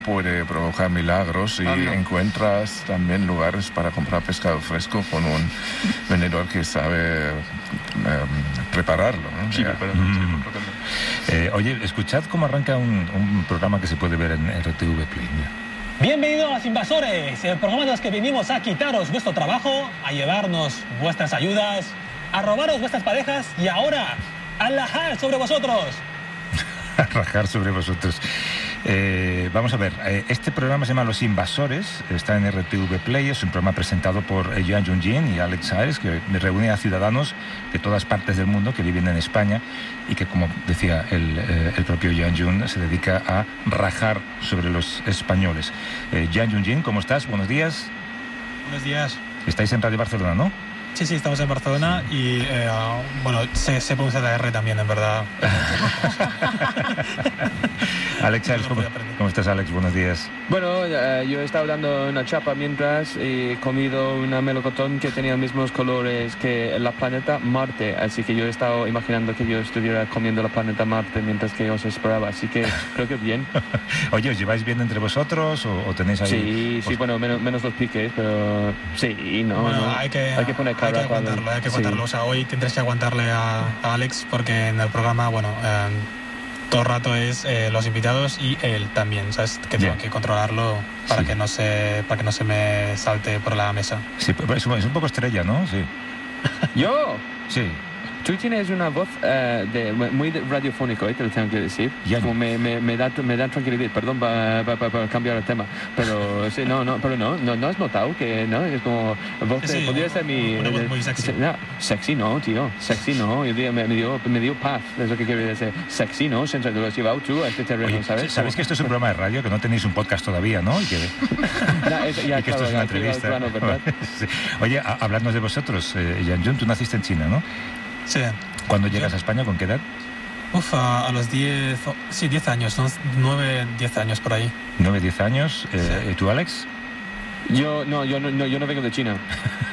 puede provocar milagros y encuentras también lugares para comprar pescado fresco con un vendedor que sabe prepararlo, ¿no? Sí, Oye, escuchad cómo arranca un programa que se puede ver en RTV Play. Mira. Bienvenidos, invasores, el programa de los que venimos a quitaros vuestro trabajo, a llevarnos vuestras ayudas, a robaros vuestras parejas y ahora a rajar sobre vosotros. A rajar sobre vosotros. Vamos a ver, este programa se llama Los Invasores, está en RTV Play, es un programa presentado por Joan Jungin y Alex Saez, que reúne a ciudadanos de todas partes del mundo que viven en España y que, como decía el propio Joan Jungin, se dedica a rajar sobre los españoles. Joan Jungin, ¿cómo estás? Buenos días. Buenos días. Estáis en Radio Barcelona, ¿no? Sí, estamos en Barcelona y, bueno, se pronuncia la R también, en verdad. Alex, ¿cómo estás, Alex? Buenos días. Bueno, yo he estado dando una chapa mientras he comido una melocotón que tenía los mismos colores que la planeta Marte, así que yo he estado imaginando que yo estuviera comiendo la planeta Marte mientras que os esperaba, así que creo que bien. Oye, ¿os lleváis bien entre vosotros o tenéis ahí...? Sí, bueno, menos los piques, pero sí, no. Bueno, no. Hay que aguantarlo, hay que aguantarlo. Sí. O sea, hoy tendréis que aguantarle a Alex porque en el programa, bueno, todo el rato es los invitados y él también, ¿sabes? Que tengo que controlarlo para que no se me salte por la mesa. Sí, es un poco estrella, ¿no? Sí. ¿Yo? Sí. Tú tienes una voz muy radiofónico, te lo tengo que decir. Como me da tranquilidad. Perdón para cambiar el tema. Pero sí, no has notado que no es como voz sí, podría ser mi una voz muy sexy. No, sexy no, tío. Sexy no. Yo digo, me dio paz. Es lo que quiero decir. Sexy no. Siempre lo has llevado tú a este terreno. Oye, ¿sabes? ¿Sabéis que esto es un programa de radio, que no tenéis un podcast todavía, ¿no? Y que esto es una entrevista. Plano, ¿verdad? Sí. Oye, hablando de vosotros, Joan Jungin, tú naciste en China, ¿no? Sí. ¿Cuándo llegas a España? ¿Con qué edad? A los 10 años, 9, 10 años por ahí. 9, 10 años. Sí. ¿Y tú, Alex? Yo no vengo de China.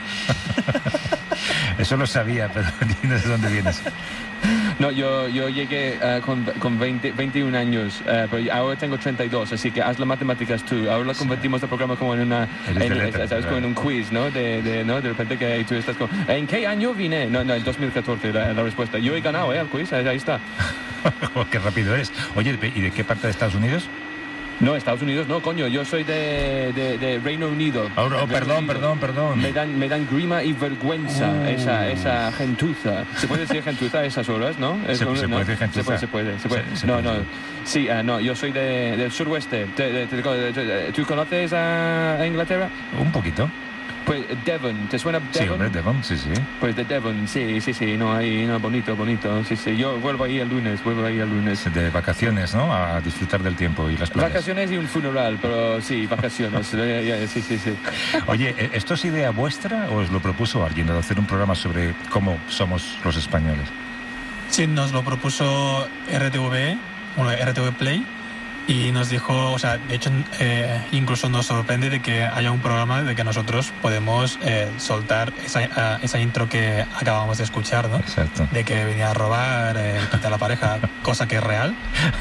Eso lo sabía, pero no sé de dónde vienes. No, yo llegué con 21 años, pero ahora tengo 32, así que haz las matemáticas tú. Ahora lo convertimos el programa como en ¿sabes? Como en un quiz, ¿no? ¿no? De repente que tú estás como, ¿en qué año vine? No, el 2014 la respuesta. Yo he ganado, el quiz, ahí está. Qué rápido eres. Oye, ¿y de qué parte de Estados Unidos? No, Estados Unidos no, coño, yo soy de Reino Unido. Perdón. Me dan grima y vergüenza esa gentuza. ¿Se puede decir gentuza a esas horas, no? Se puede decir gentuza. Se puede. No. Sí, no, yo soy del suroeste. ¿Tú conoces a Inglaterra? Un poquito. Pues Devon, ¿te suena Devon? Sí, hombre, Devon, sí. Pues de Devon, sí, bonito, sí. Yo vuelvo ahí el lunes. De vacaciones, ¿no? A disfrutar del tiempo y las playas. Vacaciones y un funeral, pero sí, vacaciones, sí. Oye, ¿esto es idea vuestra o os lo propuso alguien de hacer un programa sobre cómo somos los españoles? Sí, nos lo propuso RTV Play. Y nos dijo, o sea, de hecho, incluso nos sorprende de que haya un programa de que nosotros podemos soltar esa intro que acabamos de escuchar, ¿no? Exacto. De que venía a robar, quitar la pareja, cosa que es real.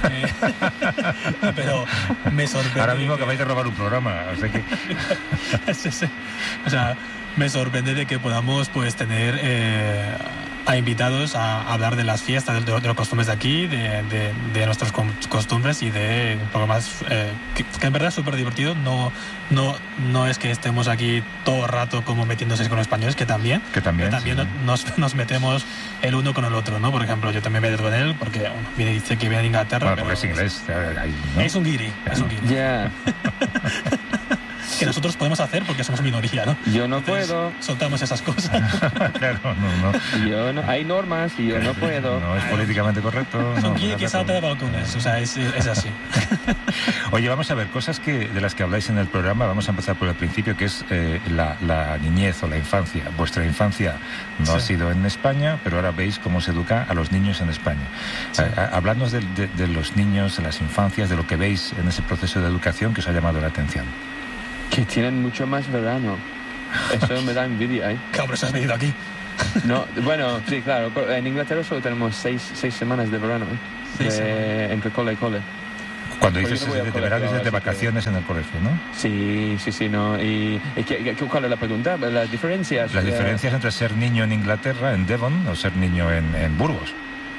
Pero me sorprende. Ahora mismo acabáis de robar un programa, o sea que... sí. O sea, me sorprende de que podamos, pues, tener... a invitados a hablar de las fiestas, de los costumbres de aquí, de nuestras costumbres y de programas que en verdad es súper divertido. No es que estemos aquí todo el rato como metiéndose con los españoles, que también sí. nos metemos el uno con el otro, ¿no? Por ejemplo, yo también me meto con él porque dice que viene de Inglaterra. Bueno, porque es inglés. ¿No? Es un guiri. Yeah. Que nosotros podemos hacer porque somos minoría, ¿no? Yo no Entonces, puedo. Soltamos esas cosas. Claro, no. Yo no. Hay normas y yo no puedo. No es políticamente correcto. Es un guiri que salta de balcones, o sea, es así. Oye, vamos a ver, cosas de las que habláis en el programa. Vamos a empezar por el principio, que es la niñez o la infancia. Vuestra infancia no ha sido en España, pero ahora veis cómo se educa a los niños en España. Sí. Habladnos de los niños, de las infancias, de lo que veis en ese proceso de educación que os ha llamado la atención. Que tienen mucho más verano. Eso me da envidia, ¿eh? Claro, pero eso has venido aquí. No, bueno, sí, claro. Pero en Inglaterra solo tenemos seis semanas de verano, ¿eh? Entre cole y cole. Cuando dices de verano, dices de vacaciones en el colegio, ¿no? Sí, no. ¿Y cuál es la pregunta? ¿Las diferencias? Las diferencias entre ser niño en Inglaterra, en Devon, o ser niño en Burgos.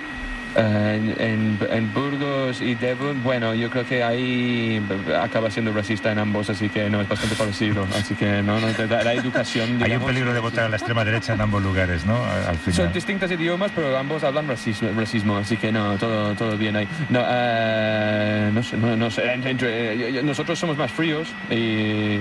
En Burgos y Devon, bueno, yo creo que ahí acaba siendo racista en ambos, así que no, es bastante parecido. Así que no la educación, digamos, hay un peligro de votar a la extrema derecha en ambos lugares, ¿no? Al final. Son distintos idiomas, pero ambos hablan racismo, así que no, todo bien ahí. No sé, nosotros somos más fríos y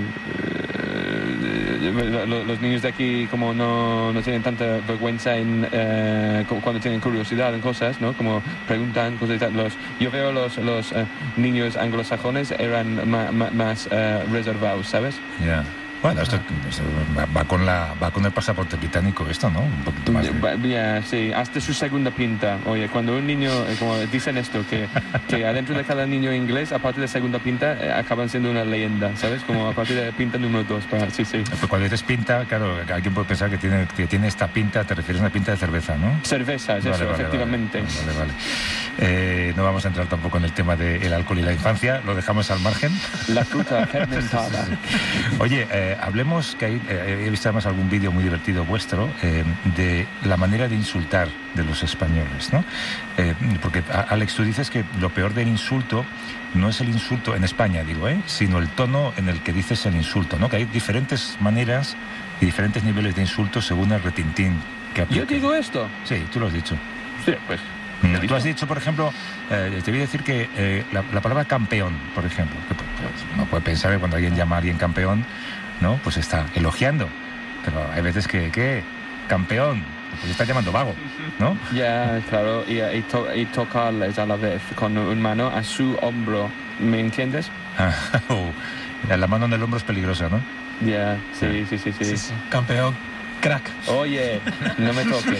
los niños de aquí como no tienen tanta vergüenza cuando tienen curiosidad en cosas, ¿no? Como preguntan cosas y tal. Yo veo los niños anglosajones eran más reservados, ¿sabes? Ya. Yeah. Bueno, esto va con el pasaporte británico, esto, ¿no? Un poquito más. Sí, hasta su segunda pinta. Oye, cuando un niño, como dicen esto, que adentro de cada niño inglés, aparte de segunda pinta, acaban siendo una leyenda, ¿sabes? Como a partir de pinta número 2. Sí. Pues cuando dices pinta, claro, alguien puede pensar que tiene esta pinta, te refieres a una pinta de cerveza, ¿no? Cerveza, es eso, efectivamente. Vale. No vamos a entrar tampoco en el tema del alcohol y la infancia, lo dejamos al margen. La fruta fermentada. Oye, hablemos, que he visto además algún vídeo muy divertido vuestro de la manera de insultar de los españoles, ¿no? Porque, Alex, tú dices que lo peor del insulto no es el insulto, en España digo, sino el tono en el que dices el insulto, ¿no? Que hay diferentes maneras y diferentes niveles de insulto según el retintín que aplicas. ¿Yo digo esto? Sí, tú lo has dicho. Sí, pues... Tú has dicho, por ejemplo, te voy a decir que la palabra campeón, por ejemplo, que pues, uno puede pensar que cuando alguien llama a alguien campeón, ¿no? Pues está elogiando, pero hay veces que campeón, pues está llamando vago, ¿no? Ya, claro, y tocarles a la vez con una mano a su hombro, ¿me entiendes? La mano en el hombro es peligrosa, ¿no? Ya, sí. Campeón, crack. Oye, no me toques.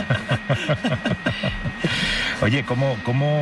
Oye, ¿cómo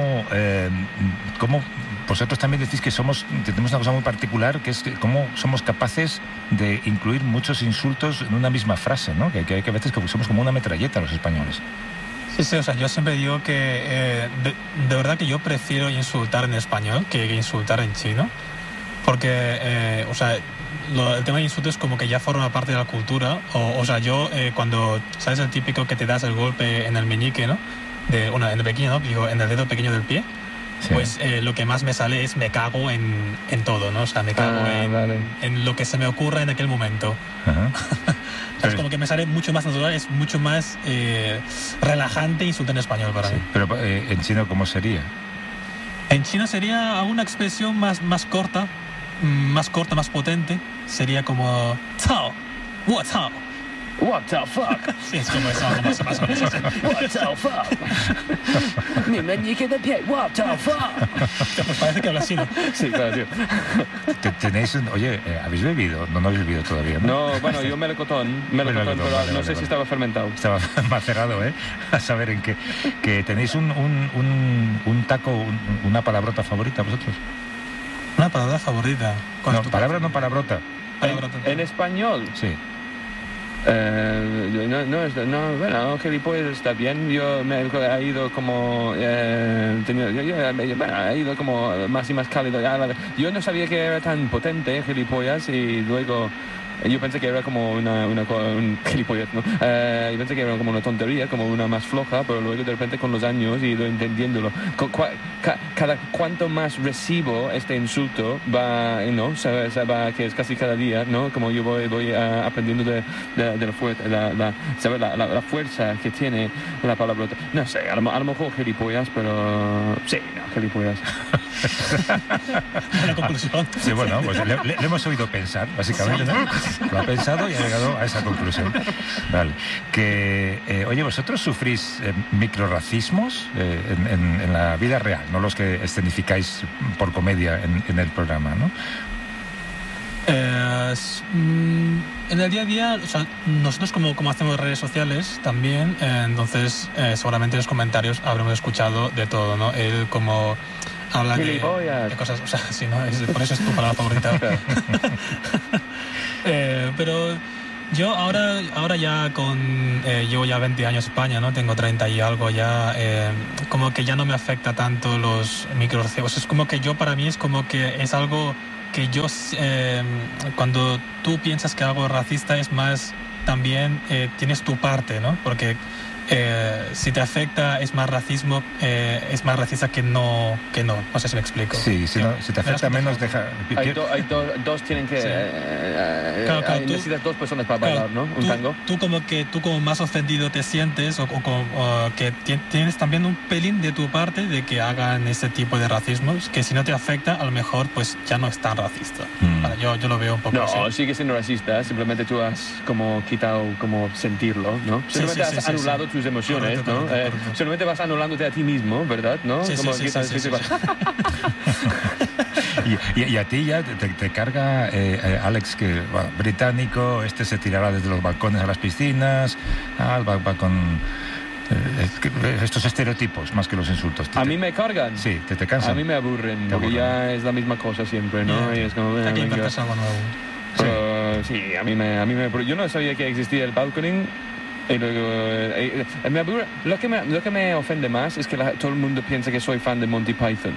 vosotros también decís que tenemos una cosa muy particular, que es cómo somos capaces de incluir muchos insultos en una misma frase, ¿no? Que hay veces que somos como una metralleta los españoles. Sí, o sea, yo siempre digo que de verdad que yo prefiero insultar en español que insultar en chino, porque, o sea, el tema de insultos como que ya forma parte de la cultura, o sea, yo cuando, ¿sabes? El típico que te das el golpe en el meñique, ¿no? En el pequeño, ¿no? Digo, en el dedo pequeño del pie. Sí. Pues lo que más me sale es me cago en todo, ¿no? O sea, me cago en lo que se me ocurra en aquel momento. Es como que me sale mucho más natural, es mucho más relajante insultar en español para mí. Pero en chino, ¿cómo sería? En chino sería una expresión más corta, más potente. Sería como Cao, Wo Cao. What the fuck? Sí, es como eso, más o menos así. What the fuck? Mi meñique de pie, what the fuck? Pues parece que habla así, ¿no? Sí, claro, tío. Tenéis oye, ¿habéis bebido? No habéis bebido todavía, ¿no? No, bueno, yo melocotón, pero no sé si estaba fermentado. Estaba macerado, A saber en qué. Que tenéis un taco, una palabrota favorita vosotros. ¿Una palabra favorita? No, palabra no palabrota. ¿En español? Sí. Bueno, gilipollas está bien. Yo me he ido como he ido como más y más cálido. Yo no sabía que era tan potente gilipollas y luego yo pensé que era como un gilipollas, ¿no? Yo pensé que era como una tontería, como una más floja, pero luego de repente con los años he ido entendiéndolo. Cuanto más recibo este insulto va, ¿no? Va, que es casi cada día, ¿no? Como yo voy aprendiendo de la fuerza que tiene la palabra. No sé, a lo mejor gilipollas, pero sí, no, gilipollas. La conclusión. Sí, bueno, pues le hemos oído pensar, básicamente, ¿no? Lo ha pensado y ha llegado a esa conclusión. Vale. Oye, ¿vosotros sufrís microracismos en la vida real? No los que escenificáis por comedia en el programa, ¿no? En el día a día, o sea, nosotros como hacemos redes sociales también, entonces seguramente en los comentarios habremos escuchado de todo, ¿no? Él como habla de cosas, o sea, sí, ¿no? Por eso es tu palabra favorita. Pero Yo ahora ya llevo ya 20 años en España, ¿no? Tengo 30 y algo ya, como que ya no me afecta tanto los microrracismos. Es como que para mí es como que es algo que cuando tú piensas que algo es racista es más también tienes tu parte, ¿no? Porque si te afecta es más racismo, es más racista que no sé si me explico. Sí, si te afecta menos deja... Hay dos tienen que... Claro, necesitas dos personas para bailar, ¿no? Un tango. Tú como más ofendido te sientes o que tienes también un pelín de tu parte de que hagan ese tipo de racismo, que si no te afecta a lo mejor pues ya no es tan racista. Yo lo veo un poco así. No, sigue siendo racista, simplemente tú has como quitado como sentirlo, ¿no? Simplemente has anulado tus emociones, correcto, ¿no? Correcto. Solamente vas anulándote a ti mismo, ¿verdad? ¿No? Sí. Y a ti ya te carga Alex, que británico, se tirará desde los balcones a las piscinas, va con estos estereotipos más que los insultos. ¿A mí me cargan? Sí, te cansan. A mí me aburren, porque ya es la misma cosa siempre, ¿no? Y es como... Aquí inventas algo nuevo. Pero, sí, a mí me yo no sabía que existía el balconing. Y luego, me aburre. Lo que me ofende más es que todo el mundo piensa que soy fan de Monty Python.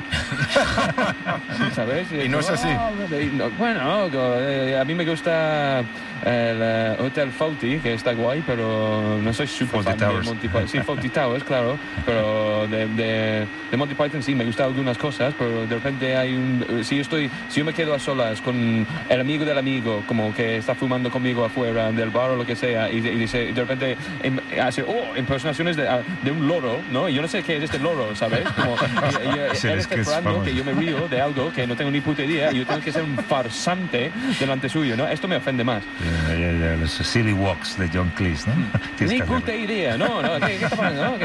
¿Sabes? Y no es así. Bueno, a mí me gusta el Hotel Fawlty, que está guay, pero no soy súper fan de Monty Python. Sí, Fawlty Towers, claro, pero de Monty Python sí, me gustan algunas cosas, pero de repente si yo me quedo a solas con el amigo del amigo, como que está fumando conmigo afuera del bar o lo que sea, y dice, de repente hace impersonaciones de un loro, ¿no? Y yo no sé qué es este loro, ¿sabes? Como, él está esperando que yo me río de algo que no tengo ni puta idea y yo tengo que ser un farsante delante suyo, ¿no? Esto me ofende más. Los silly walks de John Cleese, ¿no? Ni puta idea, no, ¿qué está pasando?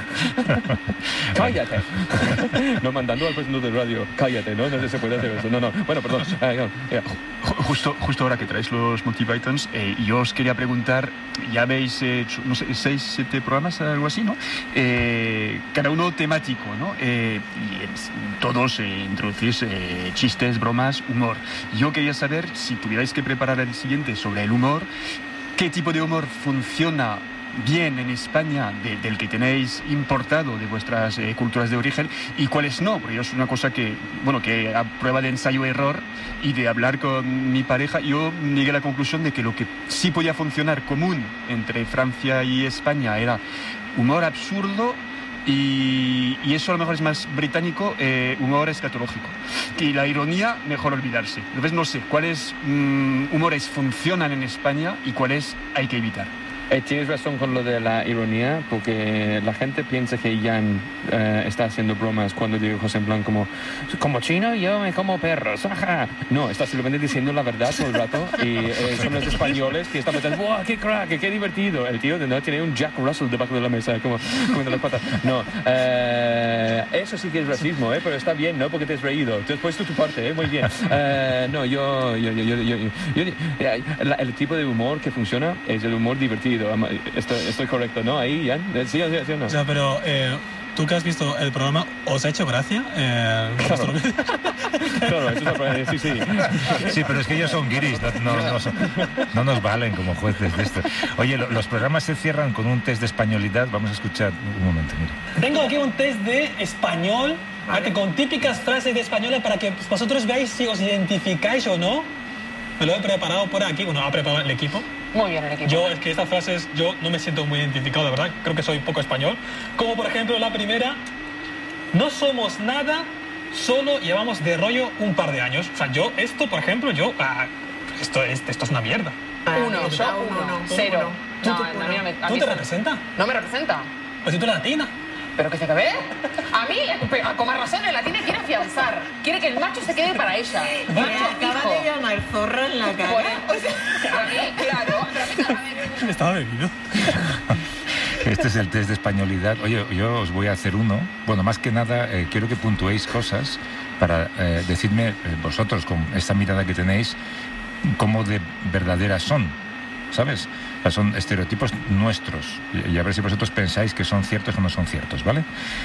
Cállate. No, mandando al presentador de radio, cállate, ¿no? No se puede hacer eso, no. Bueno, perdón. Justo ahora que traéis los Monty Pythons, yo os quería preguntar, ya veis, no sé, 6, 7 programas, algo así, ¿no? Cada uno temático, ¿no? Y todos introducís chistes, bromas, humor. Yo quería saber, si tuvierais que preparar el siguiente sobre el humor, ¿qué tipo de humor funciona bien en España del que tenéis importado de vuestras culturas de origen y cuáles no? Porque yo es una cosa que a prueba de ensayo-error y de hablar con mi pareja, yo llegué a la conclusión de que lo que sí podía funcionar común entre Francia y España era humor absurdo y eso a lo mejor es más británico, humor escatológico. Y la ironía, mejor olvidarse. Entonces no sé, ¿cuáles humores funcionan en España y cuáles hay que evitar? Tienes razón con lo de la ironía, porque la gente piensa que Jan está haciendo bromas cuando digo José en plan como chino yo me como perros, ajá. No, está simplemente diciendo la verdad todo el rato y son los españoles que están pensando, ¡wow, qué crack, qué divertido! El tío no tiene un Jack Russell debajo de la mesa como de las patas. No, eso sí que es racismo, pero está bien, ¿no? Porque te has reído, te has puesto tu parte, muy bien. No, el tipo de humor que funciona es el humor divertido. Estoy correcto, ¿no? Ahí, Jan. Sí o no. O sea, pero tú que has visto el programa, ¿os ha hecho gracia? Claro, eso es sí. Sí, pero es que ellos son guiris, no nos valen como jueces de esto. Oye, los programas se cierran con un test de españolidad. Vamos a escuchar un momento, mira. Tengo aquí un test de español, ¿vale? Con típicas frases de españoles para que vosotros veáis si os identificáis o no. Me lo he preparado por aquí, ha preparado el equipo. Muy bien el equipo. Es que estas frases yo no me siento muy identificado, de verdad. Creo que soy poco español. Como por ejemplo la primera, no somos nada, solo llevamos de rollo un par de años. O sea, esto es una mierda. 1, yo 1, 0. ¿Tú te representa? No me representa. Pues si tú eres latina. ¿Pero que se acabe? A mí, como razón, la latina quiere afianzar. Quiere que el macho se quede para ella. Me acaba de llamar zorra en la cara. Claro. Estaba bebido. Este es el test de españolidad. Oye, yo os voy a hacer uno. Bueno, más que nada, quiero que puntuéis cosas para decirme vosotros, con esta mirada que tenéis, cómo de verdaderas son, ¿sabes? O sea, son estereotipos nuestros y a ver si vosotros pensáis que son ciertos o no son ciertos, ¿vale?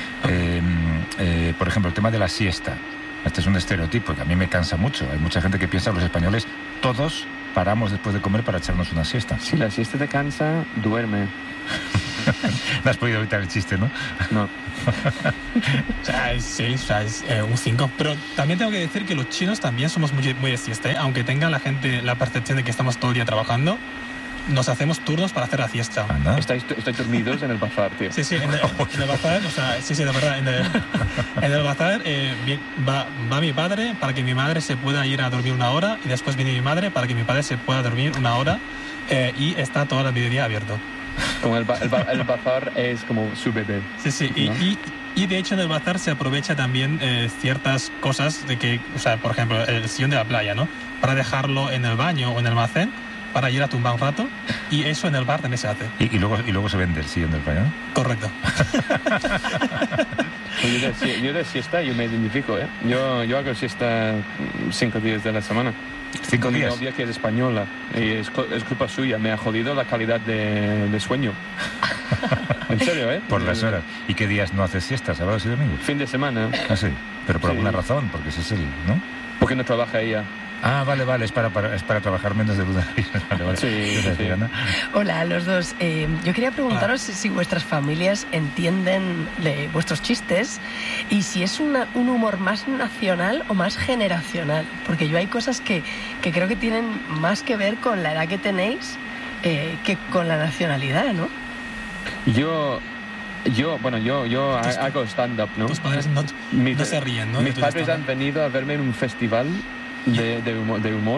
Por ejemplo, el tema de la siesta. Este es un estereotipo que a mí me cansa mucho. Hay mucha gente que piensa que los españoles todos paramos después de comer para echarnos una siesta. Si la siesta te cansa, duerme. No has podido evitar el chiste, ¿no? No. O sea, es un 5. Pero también tengo que decir que los chinos también somos muy de siesta, ¿eh? Aunque tenga la gente la percepción de que estamos todo el día trabajando, nos hacemos turnos para hacer la siesta. Estáis dormidos en el bazar, tío. Sí, en el bazar, o sea, sí, de verdad, en el bazar va mi padre para que mi madre se pueda ir a dormir 1 hora, y después viene mi madre para que mi padre se pueda dormir 1 hora, y está toda la mediodía abierto. Como el bazar es como su bebé. Sí, ¿no? y de hecho en el bazar se aprovecha también ciertas cosas de que, o sea, por ejemplo, el sillón de la playa, ¿no? Para dejarlo en el baño o en el almacén, para ir a tumbar un rato, y eso en el bar también se hace. Y luego se vende el sillón del baño, ¿no? Correcto. Yo de siesta yo me identifico, ¿eh? Yo hago siesta 5 días de la semana. 5 días. Mi novia, que es española, y es culpa suya, me ha jodido la calidad de sueño. En serio, ¿eh? Por las horas. ¿Y qué días no haces siesta, sábados y domingos? Fin de semana. Ah, sí. Pero por alguna razón, porque ese es el, ¿no? Porque no trabaja ella. Ah, vale, es para trabajar menos de lunes. Vale. Sí. Hola a los dos. Yo quería preguntaros si vuestras familias entienden vuestros chistes y si es un humor más nacional o más generacional. Porque yo hay cosas que creo que tienen más que ver con la edad que tenéis que con la nacionalidad, ¿no? Yo hago stand-up, ¿no? Tus padres no se ríen, ¿no? Mis padres han venido a verme en un festival de humor.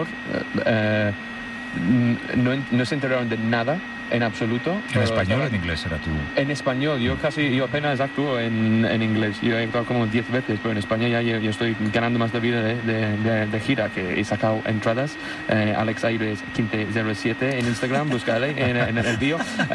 No se enteraron de nada en absoluto. ¿En español o en inglés era tú? En español. Yo apenas actúo en inglés. Yo he actuado como 10 veces, pero en España ya yo estoy ganando más de vida de gira, que he sacado entradas. Alex Aires 1507 en Instagram, buscarle en el bio.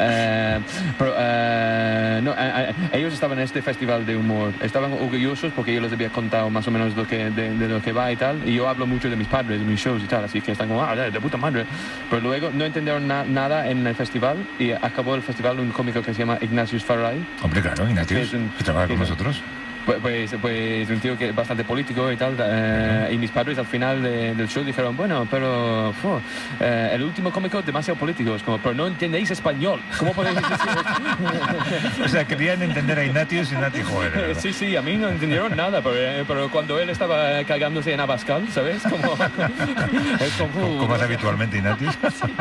Ellos estaban en este festival de humor. Estaban orgullosos porque yo les había contado más o menos de lo que va y tal. Y yo hablo mucho de mis padres, de mis shows y tal, así que están como, de puta madre. Pero luego no entendieron nada en el festival. Y acabó el festival un cómico que se llama Ignatius Farray. Hombre, claro, Ignatius, que trabaja con nosotros. Pues un tío que es bastante político y tal. Y mis padres al final del show dijeron, bueno, pero el último cómico es demasiado político. Es como, pero no entendéis español. ¿Cómo podéis decir eso? O sea, querían entender a Ignatius y Ignatius, joder. Sí, a mí no entendieron nada. Pero cuando él estaba cagándose en Abascal, ¿sabes? Como es habitualmente Ignatius.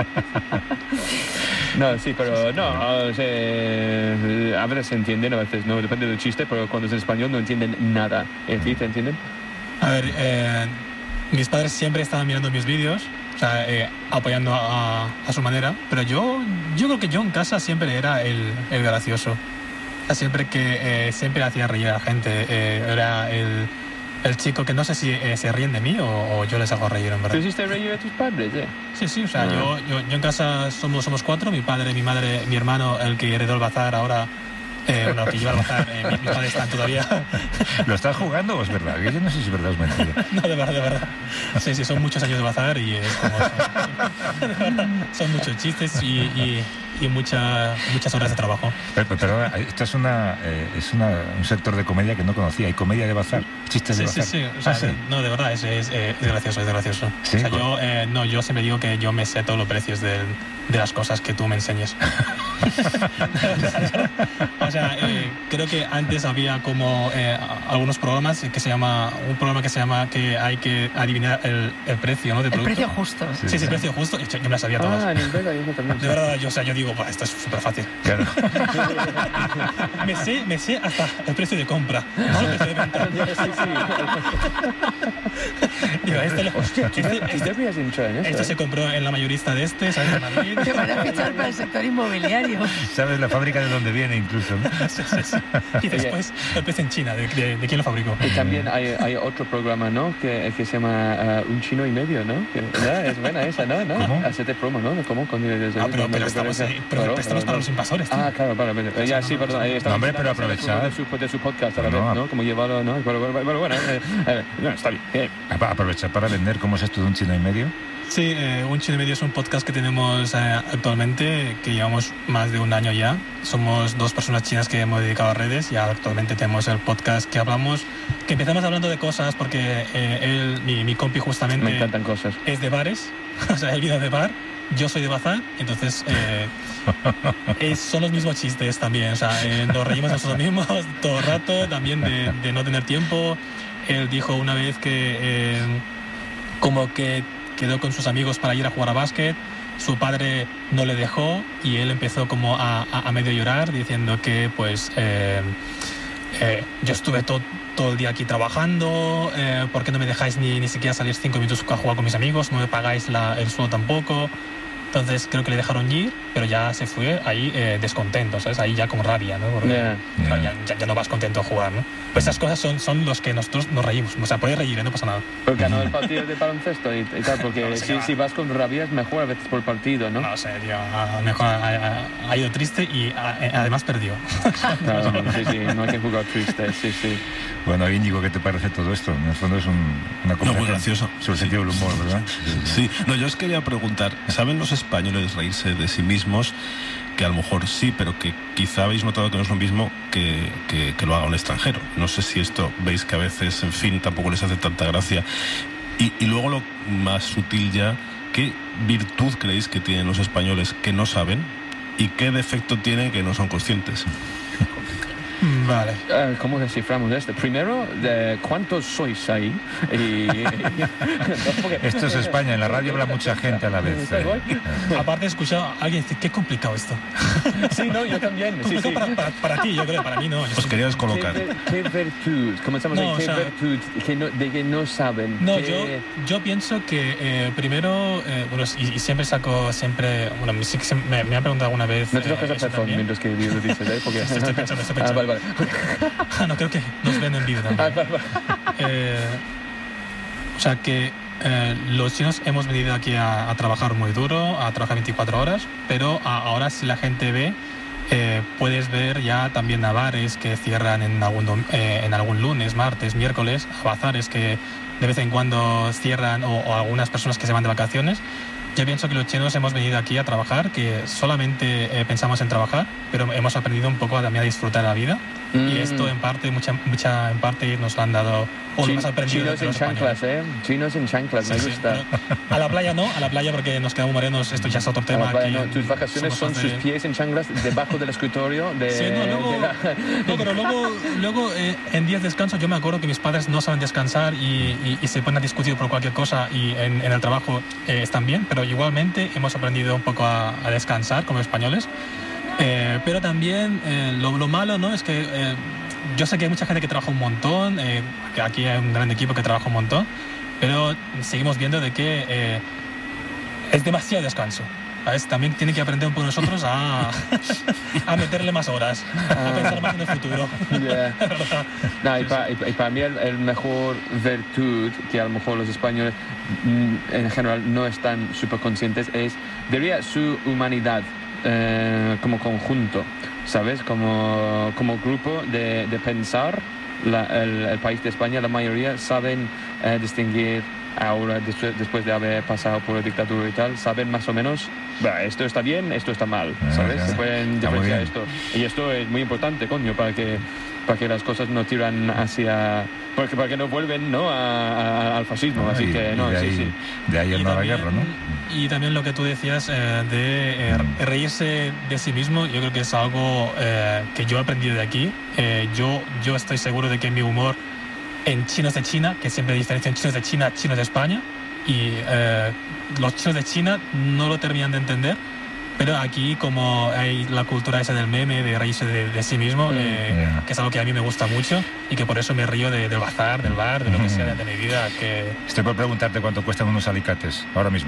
No, sí, pero no, a veces se entienden, a veces no, depende del chiste, pero cuando es en español no entienden nada. ¿Y a ti te entienden? A ver, mis padres siempre estaban mirando mis vídeos, o sea, apoyando a su manera, pero yo creo que yo en casa siempre era el gracioso. O sea, siempre hacía reír a la gente, era el chico que no sé si se ríen de mí o yo les hago reír, en verdad. ¿Tú hiciste reír a tus padres, Sí, o sea, yo en casa somos 4, mi padre, mi madre, mi hermano, el que heredó el bazar ahora, el que lleva el bazar, mis padres están todavía... ¿Lo estás jugando o es verdad? Yo no sé si es verdad o es mentira. No, de verdad. Sí, son muchos años de bazar y es como... De verdad, son muchos chistes y muchas horas de trabajo. Pero esto es un sector de comedia que no conocía. ¿Hay comedia de bazar? ¿Chistes de bazar? Sí. O sea, sí. No, de verdad, es gracioso. ¿Sí? O sea, yo siempre digo que yo me sé todos los precios de las cosas que tú me enseñes. O sea, creo que antes había como algunos programas un programa que se llama que hay que adivinar el precio, ¿no? De producto. El precio justo. Sí, el precio justo. Yo me las sabía todas. En inglés yo también. De verdad, yo digo, esto es súper fácil. Claro. me sé hasta el precio de compra, no el precio de venta. Digo, esto se compró en la mayorista de ¿sabes? De Madrid. Te van a fichar para el sector inmobiliario. ¿Sabes la fábrica de dónde viene incluso? ¿No? Sí. Y después el precio en China, de quién lo fabricó. Y también hay otro programa, ¿no? Que se llama Un Chino y Medio, ¿no? Es buena esa, ¿no? ¿Cómo? Hacerte promo, ¿no? ¿Cómo? Pero estamos para los invasores, tío. Claro. Ya, sí, perdón. No, hombre, pero aprovechar. De su podcast a la vez, ¿no? Como llevarlo, ¿no? Pero bueno, está bien. aprovechar para vender. ¿Cómo es esto de Un Chino y Medio? Sí, Un Chino y Medio es un podcast que tenemos actualmente, que llevamos más de un año ya. Somos 2 personas chinas que hemos dedicado a redes y actualmente tenemos el podcast que empezamos hablando de cosas porque mi compi justamente... Me encantan cosas. Es de bares, o sea, él viene de bar, yo soy de bazar, entonces son los mismos chistes también, o sea, nos reímos nosotros mismos todo el rato, también de no tener tiempo. Él dijo una vez que como que quedó con sus amigos para ir a jugar a básquet, su padre no le dejó y él empezó como a medio llorar diciendo que pues yo estuve todo el día aquí trabajando, ¿por qué no me dejáis ni siquiera salir 5 minutos a jugar con mis amigos? No me pagáis el sueldo tampoco. Entonces creo que le dejaron ir, pero ya se fue ahí descontento, ¿sabes? Ahí ya con rabia, ¿no? Porque ya no vas contento a jugar, ¿no? Pues esas cosas son los que nosotros nos reímos. O sea, puedes reír, no pasa nada. Porque ganó el partido de baloncesto y tal, porque no, si vas con rabia es mejor a veces por partido, ¿no? No sé, tío, mejor ha ido triste y además perdió. Claro, sí, no hay que jugar triste, sí. Bueno, Íñigo, ¿qué te parece todo esto? En el fondo es una conversación muy gracioso. Sobre el sentido del humor, ¿verdad? Sí. No, yo os quería preguntar, ¿saben los españoles reírse de sí mismos? Que a lo mejor sí, pero que quizá habéis notado que no es lo mismo que lo haga un extranjero. No sé si esto veis que a veces, en fin, tampoco les hace tanta gracia. Y luego lo más sutil ya, ¿qué virtud creéis que tienen los españoles que no saben? ¿Y qué defecto tienen que no son conscientes? Vale. ¿Cómo desciframos esto? Primero, ¿cuántos sois ahí? Esto es España, en la radio habla mucha gente a la vez. Aparte he escuchado a alguien decir, qué complicado esto. Sí, no, yo también. Complicado para ti, yo creo, para mí no. Os quería descolocar. ¿Qué virtud? Comenzamos ¿qué virtud de que no saben? No, yo pienso que primero, y siempre me han preguntado alguna vez... No te toques a Pepón mientras que lo dices, porque... Estoy pensando. Vale. No, creo que nos ven en vídeo también. O sea que los chinos hemos venido aquí a trabajar muy duro, a trabajar 24 horas, pero ahora si la gente ve, puedes ver ya también a bares que cierran en algún lunes, martes, miércoles, a bazares que de vez en cuando cierran o algunas personas que se van de vacaciones. Yo pienso que los chinos hemos venido aquí a trabajar, que solamente pensamos en trabajar, pero hemos aprendido un poco también a disfrutar la vida. Y esto en parte, en parte nos lo han dado, o lo hemos aprendido. Chinos en chanclas, Chinos en chanclas, me gusta. A la playa no, porque nos quedamos morenos, esto ya es otro tema. Aquí tus vacaciones son sus pies en chanclas debajo del escritorio pero luego en días de descanso yo me acuerdo que mis padres no saben descansar y se ponen a discutir por cualquier cosa y en el trabajo están bien, pero igualmente hemos aprendido un poco a descansar como españoles. Pero también lo malo, ¿no? Es que yo sé que hay mucha gente que trabaja un montón, que aquí hay un gran equipo que trabaja un montón, pero seguimos viendo de que es demasiado descanso. ¿Sabes? También tiene que aprender un poco nosotros a meterle más horas, a pensar más en el futuro. Yeah. No, y para mí el mejor virtud que a lo mejor los españoles en general no están súper conscientes diría su humanidad. Como conjunto, ¿sabes? Como grupo de pensar, el país de España, la mayoría saben distinguir ahora, después de haber pasado por la dictadura y tal, saben más o menos, esto está bien, esto está mal, ¿sabes? Se pueden diferenciar esto. Y esto es muy importante, coño, para que las cosas no tiran hacia... para que no vuelven, ¿no? al fascismo, así que no, de ahí el nueva guerra, ¿no? Y también lo que tú decías de reírse de sí mismo, yo creo que es algo que yo he aprendido de aquí. Yo estoy seguro de que mi humor en chinos de China, que siempre diferencian chinos de China, chinos de España, y los chinos de China no lo terminan de entender. Pero aquí, como hay la cultura esa del meme, de reírse de sí mismo, que es algo que a mí me gusta mucho y que por eso me río del bazar, del bar, de lo que sea de mi vida. Estoy por preguntarte cuánto cuestan unos alicates ahora mismo.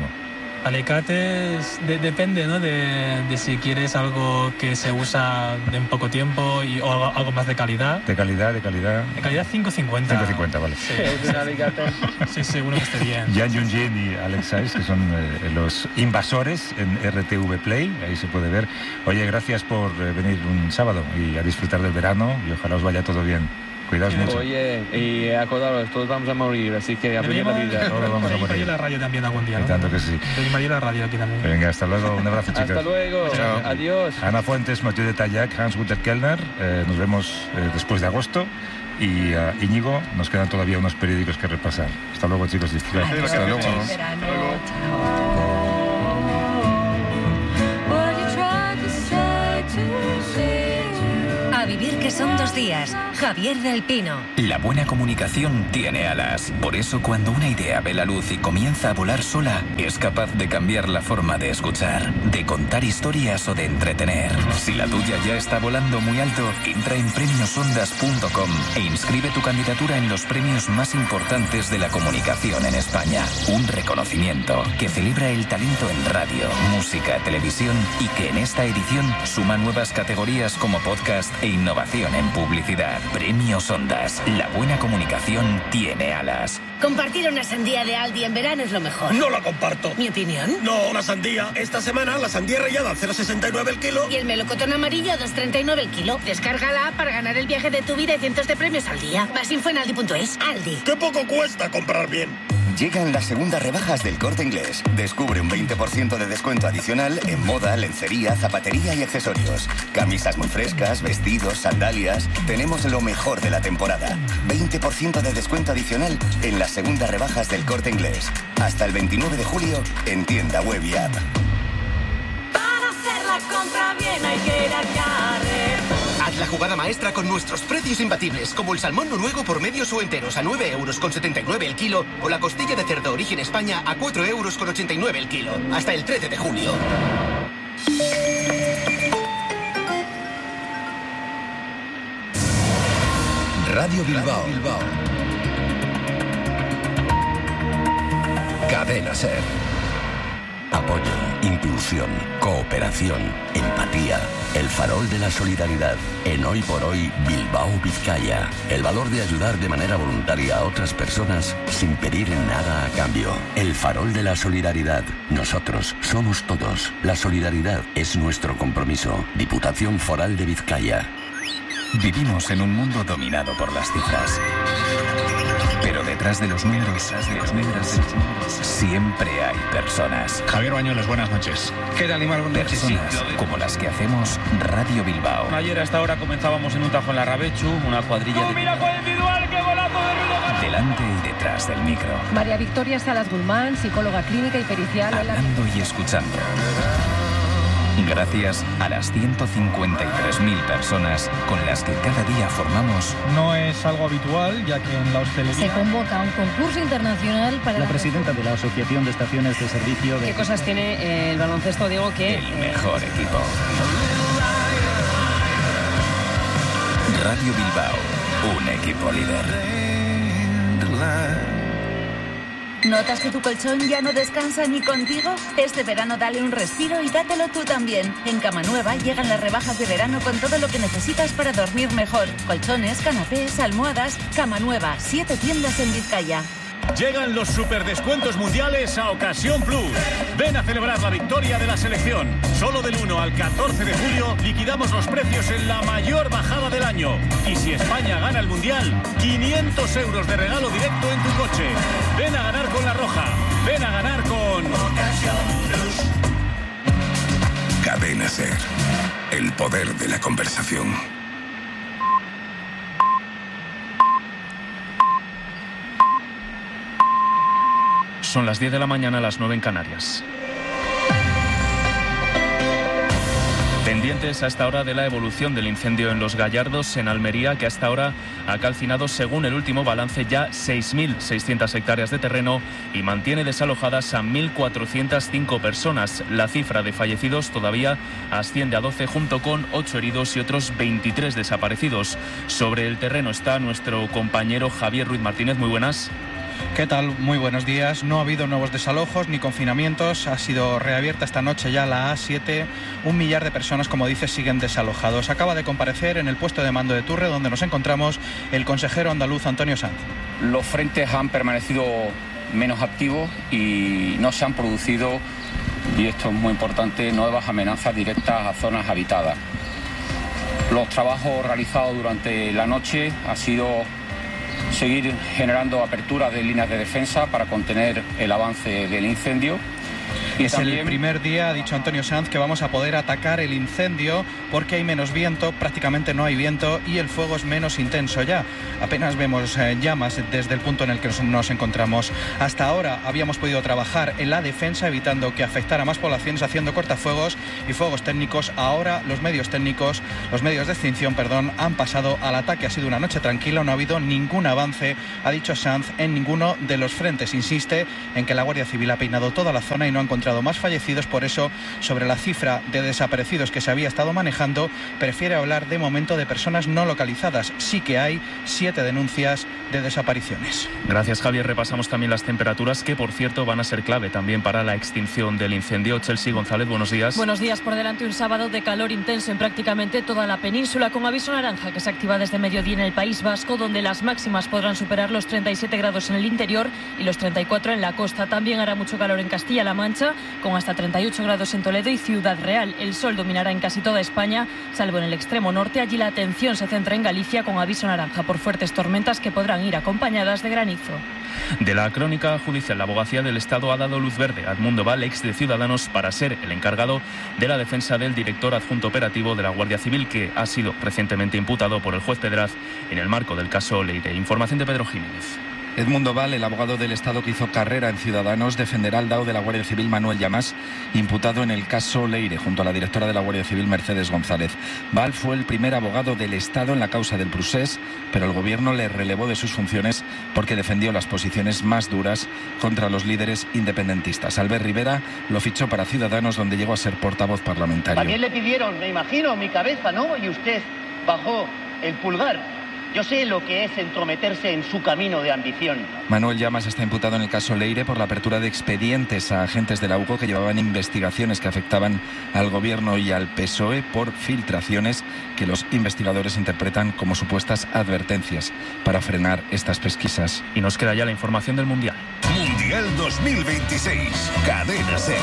Alicates depende, ¿no? De si quieres algo que se usa de un poco tiempo o algo más de calidad. ¿De calidad? De calidad 5.50. 5.50, vale. Sí, es un alicate. Sí, seguro que esté bien. Yan Junjin y Alex Saez, que son los invasores en RTV Play, ahí se puede ver. Oye, gracias por venir un sábado y a disfrutar del verano y ojalá os vaya todo bien. Cuidaos mucho. Oye, y acordaros, todos vamos a morir, así que a vivir la vida. Todos vamos a morir. la radio también algún día, ¿no? Tanto que sí. La radio aquí también. Venga, hasta luego. Un abrazo, chicos. Hasta luego. Chao. Adiós. Ana Fuentes, Mathieu de Tallac, Hans-Guter Kellner. Nos vemos después de agosto. Y Íñigo, nos quedan todavía unos periódicos que repasar. Hasta luego, chicos. Hasta luego. A vivir que son 2 días. Javier del Pino. La buena comunicación tiene alas. Por eso cuando una idea ve la luz y comienza a volar sola, es capaz de cambiar la forma de escuchar, de contar historias o de entretener. Si la tuya ya está volando muy alto, entra en premiosondas.com e inscribe tu candidatura en los premios más importantes de la comunicación en España. Un reconocimiento que celebra el talento en radio, música, televisión y que en esta edición suma nuevas categorías como podcast e innovación en publicidad. Premios Ondas. La buena comunicación tiene alas. Compartir una sandía de Aldi en verano es lo mejor. No la comparto. ¿Mi opinión? No, la sandía. Esta semana la sandía rallada a 0,69 el kilo. Y el melocotón amarillo a 2,39 el kilo. Descárgala para ganar el viaje de tu vida y cientos de premios al día. Más info en aldi.es. Aldi. ¡Qué poco cuesta comprar bien! Llegan las segundas rebajas del Corte Inglés. Descubre un 20% de descuento adicional en moda, lencería, zapatería y accesorios. Camisas muy frescas, vestidos, sandalias. Tenemos lo mejor de la temporada. 20% de descuento adicional en las segundas rebajas del Corte Inglés. Hasta el 29 de julio en tienda web y app. Para hacer la compra bien hay que ir a Carrefour. Haz la jugada maestra con nuestros precios imbatibles, como el salmón noruego por medios o enteros a 9,79 € el kilo o la costilla de cerdo origen España a 4,89 € el kilo. Hasta el 13 de julio. Radio Bilbao. Cadena SER. Apoyo, inclusión, cooperación, empatía. El farol de la solidaridad. En Hoy por Hoy, Bilbao, Vizcaya. El valor de ayudar de manera voluntaria a otras personas sin pedir nada a cambio. El farol de la solidaridad. Nosotros somos todos. La solidaridad es nuestro compromiso. Diputación Foral de Vizcaya. Vivimos en un mundo dominado por las cifras. Pero detrás de los números, siempre hay personas. Javier Bañuelos, buenas noches. ¿Qué tal, Imar? Personas como las que hacemos Radio Bilbao. Ayer a esta hora comenzábamos en un tajo en la Rabechu, una cuadrilla de... ¡Mira con individual, qué golazo de Ruido! Delante y detrás del micro. María Victoria Salas Guzmán, psicóloga clínica y pericial. Hablando y escuchando. Gracias a las 153.000 personas con las que cada día formamos. No es algo habitual, ya que en la hostelería... Se convoca un concurso internacional para... La presidenta de la Asociación de Estaciones de Servicio de... ¿Qué cosas tiene el baloncesto, Diego, que... El mejor equipo. Radio Bilbao, un equipo líder. ¿Notas que tu colchón ya no descansa ni contigo? Este verano dale un respiro y dátelo tú también. En Cama Nueva llegan las rebajas de verano con todo lo que necesitas para dormir mejor. Colchones, canapés, almohadas. Cama Nueva, 7 tiendas en Vizcaya. Llegan los superdescuentos mundiales a Ocasión Plus. Ven a celebrar la victoria de la selección. Solo del 1 al 14 de julio liquidamos los precios en la mayor bajada del año. Y si España gana el mundial, 500 € de regalo directo en tu coche. Ven a ganar con La Roja. Ven a ganar con Ocasión Plus. Cadena SER. El poder de la conversación. Son las 10 de la mañana, las 9 en Canarias. Pendientes a esta hora de la evolución del incendio en Los Gallardos, en Almería, que hasta ahora ha calcinado, según el último balance, ya 6.600 hectáreas de terreno y mantiene desalojadas a 1.405 personas. La cifra de fallecidos todavía asciende a 12, junto con 8 heridos y otros 23 desaparecidos. Sobre el terreno está nuestro compañero Javier Ruiz Martínez. Muy buenas. ¿Qué tal? Muy buenos días. No ha habido nuevos desalojos ni confinamientos. Ha sido reabierta esta noche ya la A7. 1 millar de personas, como dices, siguen desalojados. Acaba de comparecer en el puesto de mando de Turre, donde nos encontramos, el consejero andaluz Antonio Sanz. Los frentes han permanecido menos activos y no se han producido, y esto es muy importante, nuevas amenazas directas a zonas habitadas. Los trabajos realizados durante la noche ha sido seguir generando aperturas de líneas de defensa para contener el avance del incendio. Es el primer día, ha dicho Antonio Sanz, que vamos a poder atacar el incendio porque hay menos viento, prácticamente no hay viento y el fuego es menos intenso ya. Apenas vemos llamas desde el punto en el que nos encontramos. Hasta ahora habíamos podido trabajar en la defensa evitando que afectara más poblaciones haciendo cortafuegos y fuegos técnicos. Ahora los medios de extinción, han pasado al ataque. Ha sido una noche tranquila, no ha habido ningún avance, ha dicho Sanz, en ninguno de los frentes. Insiste en que la Guardia Civil ha peinado toda la zona y no ha encontrado más fallecidos. Por eso, sobre la cifra de desaparecidos que se había estado manejando, prefiere hablar de momento de personas no localizadas. Sí que hay 7 denuncias de desapariciones. Gracias, Javier. Repasamos también las temperaturas, que por cierto van a ser clave también para la extinción del incendio. Chelsea González, buenos días. Buenos días. Por delante un sábado de calor intenso en prácticamente toda la península, con aviso naranja que se activa desde mediodía en el País Vasco, donde las máximas podrán superar los 37 grados en el interior y los 34 en la costa. También hará mucho calor en Castilla-La Mancha, con hasta 38 grados en Toledo y Ciudad Real. El sol dominará en casi toda España, salvo en el extremo norte. Allí la atención se centra en Galicia, con aviso naranja por fuertes tormentas que podrán ir acompañadas de granizo. De la crónica judicial, la Abogacía del Estado ha dado luz verde a Edmundo Val, ex de Ciudadanos, para ser el encargado de la defensa del director adjunto operativo de la Guardia Civil, que ha sido recientemente imputado por el juez Pedraz en el marco del caso Leire. Información de Pedro Jiménez. Edmundo Val, el abogado del Estado que hizo carrera en Ciudadanos, defenderá al DAO de la Guardia Civil Manuel Llamas, imputado en el caso Leire, junto a la directora de la Guardia Civil Mercedes González. Val fue el primer abogado del Estado en la causa del Prusés, pero el gobierno le relevó de sus funciones porque defendió las posiciones más duras contra los líderes independentistas. Albert Rivera lo fichó para Ciudadanos, donde llegó a ser portavoz parlamentario. También le pidieron, me imagino, mi cabeza, ¿no? Y usted bajó el pulgar. Yo sé lo que es entrometerse en su camino de ambición. Manuel Llamas está imputado en el caso Leire por la apertura de expedientes a agentes de la UCO que llevaban investigaciones que afectaban al gobierno y al PSOE por filtraciones que los investigadores interpretan como supuestas advertencias para frenar estas pesquisas. Y nos queda ya la información del Mundial. Mundial 2026, Cadena SER.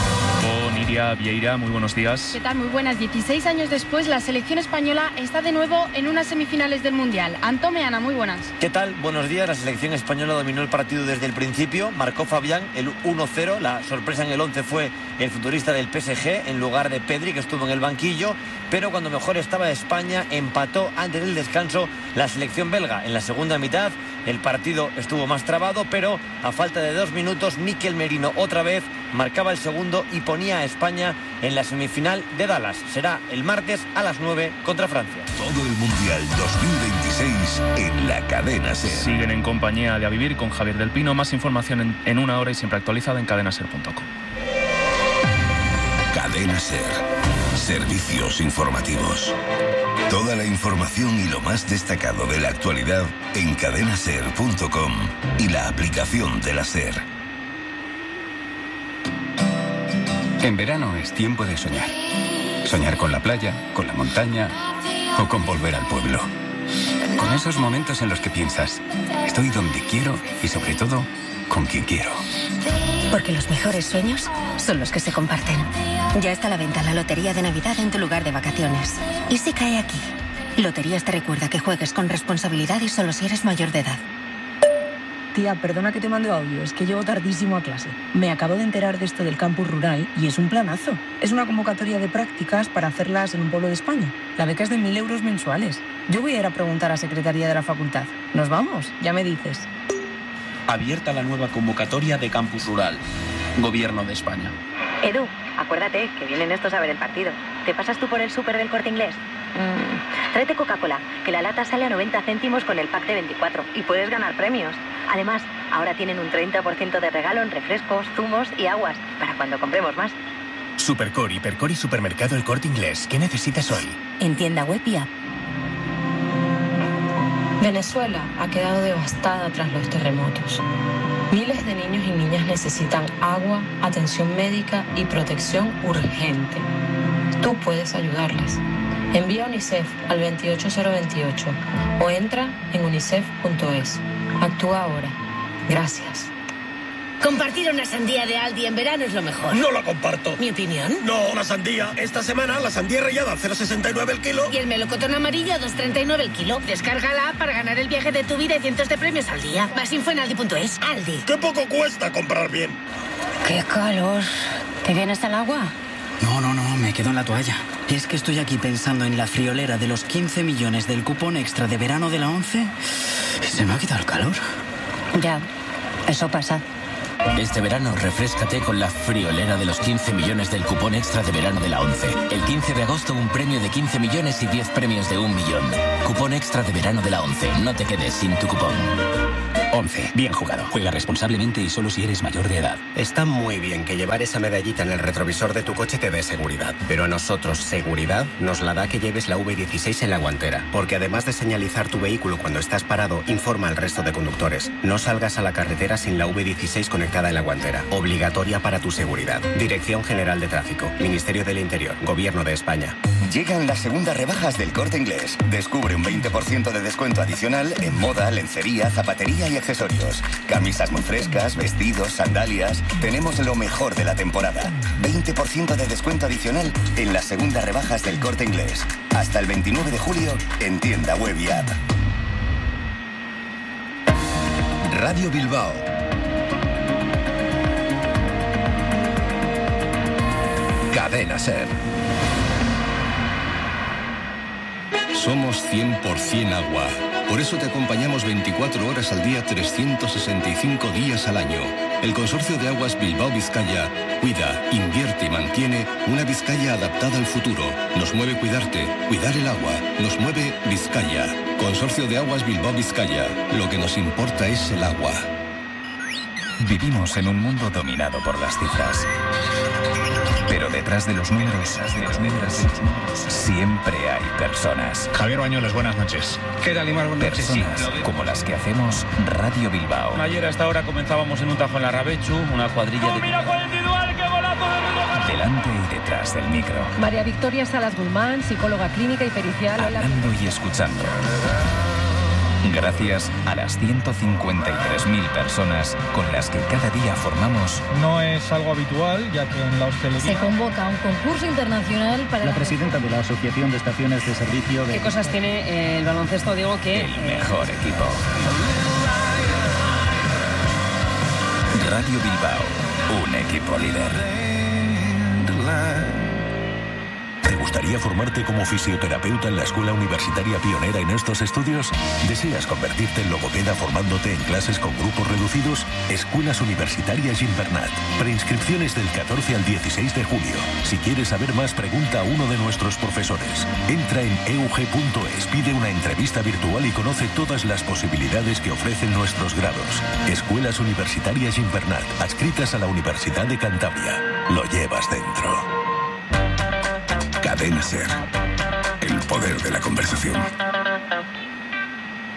Con Iria Vieira, muy buenos días. ¿Qué tal? Muy buenas. 16 años después, la selección española está de nuevo en unas semifinales del Mundial. Antón Meana, muy buenas. ¿Qué tal? Buenos días. La selección española dominó el partido desde el principio. Marcó Fabián el 1-0. La sorpresa en el 11 fue el futbolista del PSG en lugar de Pedri, que estuvo en el banquillo. Pero cuando mejor estaba España, empató antes del descanso la selección belga. En la segunda mitad el partido estuvo más trabado, pero a falta de 2 minutos, Mikel Merino otra vez marcaba el segundo y ponía a España en la semifinal de Dallas. Será el martes a las 9 contra Francia. Todo el Mundial 2026 en la Cadena SER. Siguen en compañía de A Vivir con Javier del Pino. Más información en una hora y siempre actualizada en cadenaser.com. Cadena SER. Servicios informativos. Toda la información y lo más destacado de la actualidad en cadenaser.com y la aplicación de la SER. En verano es tiempo de soñar. Soñar con la playa, con la montaña o con volver al pueblo. Con esos momentos en los que piensas, estoy donde quiero y sobre todo, con quien quiero. Porque los mejores sueños son los que se comparten. Ya está a la venta la Lotería de Navidad en tu lugar de vacaciones. ¿Y si cae aquí? Loterías te recuerda que juegues con responsabilidad y solo si eres mayor de edad. Tía, perdona que te mande audio, es que llego tardísimo a clase. Me acabo de enterar de esto del campus rural y es un planazo. Es una convocatoria de prácticas para hacerlas en un pueblo de España. La beca es de 1.000 euros mensuales. Yo voy a ir a preguntar a Secretaría de la Facultad. ¿Nos vamos? Ya me dices. Abierta la nueva convocatoria de Campus Rural. Gobierno de España. Edu, acuérdate que vienen estos a ver el partido. ¿Te pasas tú por el súper del Corte Inglés? Tráete Coca-Cola, que la lata sale a 90 céntimos con el pack de 24 y puedes ganar premios. Además, ahora tienen un 30% de regalo en refrescos, zumos y aguas, para cuando compremos más. Supercor, Hipercor y Supermercado El Corte Inglés. ¿Qué necesitas hoy? En tienda web y app. Venezuela ha quedado devastada tras los terremotos. Miles de niños y niñas necesitan agua, atención médica y protección urgente. Tú puedes ayudarles. Envía UNICEF al 28028 o entra en unicef.es. Actúa ahora. Gracias. Compartir una sandía de Aldi en verano es lo mejor. No la comparto. ¿Mi opinión? No, la sandía. Esta semana la sandía rallada al 0,69 el kilo. Y el melocotón amarillo a 2,39 el kilo. Descarga la app para ganar el viaje de tu vida y cientos de premios al día. Más info en aldi.es. Aldi. ¡Qué poco cuesta comprar bien! ¡Qué calor! ¿Te vienes al agua? No, me quedo en la toalla. Es que estoy aquí pensando en la friolera de los 15 millones del cupón extra de verano de la 11 y se me ha quitado el calor. Ya, eso pasa. Este verano, refréscate con la friolera de los 15 millones del cupón extra de verano de la 11. El 15 de agosto, un premio de 15 millones y 10 premios de 1 millón. Cupón extra de verano de la 11. No te quedes sin tu cupón. 11. Bien jugado. Juega responsablemente y solo si eres mayor de edad. Está muy bien que llevar esa medallita en el retrovisor de tu coche te dé seguridad. Pero a nosotros, seguridad nos la da que lleves la V16 en la guantera. Porque además de señalizar tu vehículo cuando estás parado, informa al resto de conductores. No salgas a la carretera sin la V16 conectada en la guantera. Obligatoria para tu seguridad. Dirección General de Tráfico. Ministerio del Interior. Gobierno de España. Llegan las segundas rebajas del Corte Inglés. Descubre un 20% de descuento adicional en moda, lencería, zapatería y accesorios. Camisas muy frescas, vestidos, sandalias. Tenemos lo mejor de la temporada. 20% de descuento adicional en las segundas rebajas del Corte Inglés. Hasta el 29 de julio en tienda web y app. Radio Bilbao. Cadena SER. Somos 100% agua. Por eso te acompañamos 24 horas al día, 365 días al año. El Consorcio de Aguas Bilbao-Vizcaya cuida, invierte y mantiene una Vizcaya adaptada al futuro. Nos mueve cuidarte, cuidar el agua. Nos mueve Vizcaya. Consorcio de Aguas Bilbao-Vizcaya. Lo que nos importa es el agua. Vivimos en un mundo dominado por las cifras. Pero detrás de los números, siempre hay personas. Javier Bañuelos, buenas noches. ¿Qué tal, Imar? Buenas noches. Personas como las que hacemos Radio Bilbao. Ayer a esta hora comenzábamos en un tajo en la Rabechu, una cuadrilla de... ¡Mira con el individual, qué golazo de Nuno García! Delante y detrás del micro. María Victoria Salas Guzmán, psicóloga clínica y pericial. Hablando y escuchando. Gracias a las 153.000 personas con las que cada día formamos. No es algo habitual, ya que en la hostelería... Se convoca un concurso internacional para... La presidenta de la Asociación de Estaciones de Servicio de... ¿Qué cosas tiene el baloncesto, Diego, que... El mejor equipo. Radio Bilbao, un equipo líder. ¿Te gustaría formarte como fisioterapeuta en la Escuela Universitaria pionera en estos estudios? ¿Deseas convertirte en logopeda formándote en clases con grupos reducidos? Escuelas Universitarias Gimbernat. Preinscripciones del 14 al 16 de julio. Si quieres saber más, pregunta a uno de nuestros profesores. Entra en eug.es, pide una entrevista virtual y conoce todas las posibilidades que ofrecen nuestros grados. Escuelas Universitarias Gimbernat, adscritas a la Universidad de Cantabria. Lo llevas dentro. Cadena SER. El poder de la conversación.